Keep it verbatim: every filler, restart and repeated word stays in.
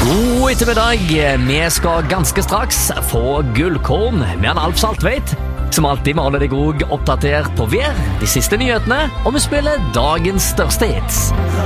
God ettermiddag. Vi skal ganske straks få gullkorn med en Alf Saltveit. Som alltid må holde deg også oppdatert på vær, de siste nyhetene, og vi spiller dagens største hits.